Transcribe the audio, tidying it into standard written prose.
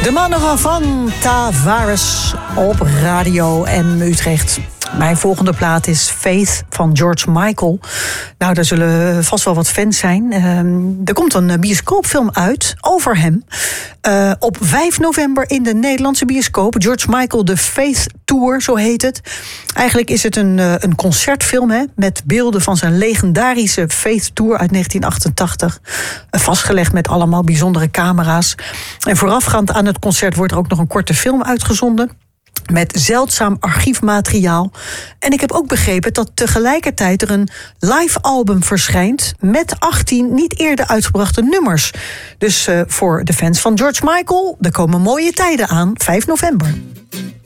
De mannen van Tavares op Radio M Utrecht. Mijn volgende plaat is Faith van George Michael. Nou, daar zullen vast wel wat fans zijn. Er komt een bioscoopfilm uit over hem. Op 5 november in de Nederlandse bioscoop. George Michael, de Faith Tour, zo heet het. Eigenlijk is het een concertfilm, hè, met beelden van zijn legendarische Faith Tour uit 1988. Vastgelegd met allemaal bijzondere camera's. En voorafgaand aan het concert wordt er ook nog een korte film uitgezonden met zeldzaam archiefmateriaal. En ik heb ook begrepen dat tegelijkertijd er een live album verschijnt met 18 niet eerder uitgebrachte nummers. Dus voor de fans van George Michael, er komen mooie tijden aan, 5 november.